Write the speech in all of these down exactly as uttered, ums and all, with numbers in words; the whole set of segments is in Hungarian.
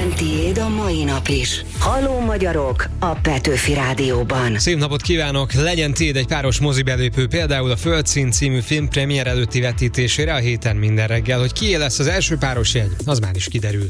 Legyen tiéd a mai nap is. Halló magyarok a Petőfi Rádióban. Szép napot kívánok! Legyen tiéd egy páros mozibelépő, például a Földszín című film premier előtti vetítésére a héten minden reggel. Hogy kié lesz az első páros jegy, az már is kiderül.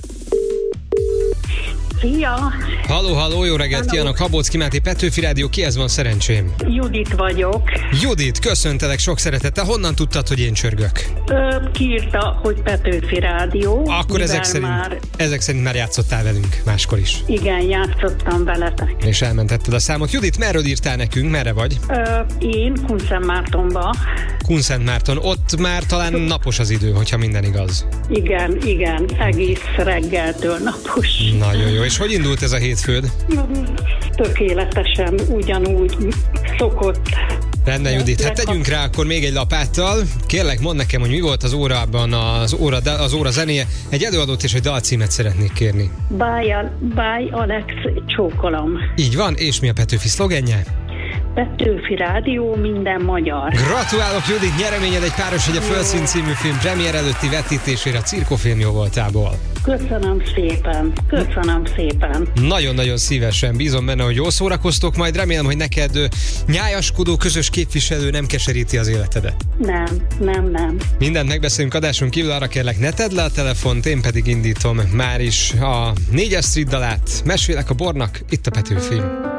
Szia! Halló, halló, jó reggelt kívánok! Habocki Máté, Petőfi Rádió, kihez van szerencsém? Judit vagyok. Judit, köszöntelek sok szeretettel. Honnan tudtad, hogy én csörgök? Ö, kiírta, hogy Petőfi Rádió. Akkor ezek szerint, már... ezek szerint már játszottál velünk máskor is. Igen, játszottam veletek. És elmentetted a számot. Judit, merről írtál nekünk? Merre vagy? Ö, én Kunszentmártonba. Kunszentmárton. Ott már talán napos az idő, hogyha minden igaz. Igen, igen. Egész reggeltől napos. Nagyon jó. És hogy indult ez a hétfőd? Tökéletesen, ugyanúgy szokott. Rendben, Judit, hát tegyünk rá akkor még egy lapáttal. Kérlek, mondd nekem, hogy mi volt az órában az óra, az óra zenéje. Egy előadót és egy dalcímet szeretnék kérni. Bye, Bye Alex, csókolom. Így van, és mi a Petőfi szlogenje? Petőfi Rádió, minden magyar. Gratulálok, Judit, nyereményed egy páros egy a Földszín című film premier előtti vetítésére a Cirkofilm jó voltából. Köszönöm szépen, köszönöm szépen. Nagyon-nagyon szívesen, bízom benne, hogy jól szórakoztok, majd remélem, hogy neked nyájaskodó közös képviselő nem keseríti az életedet. Nem, nem, nem. Mindent megbeszélünk adáson kívül, arra kérlek, ne tedd le a telefont, én pedig indítom már is a négyes Street dalát. Mesélek a bornak, itt a Petőfi.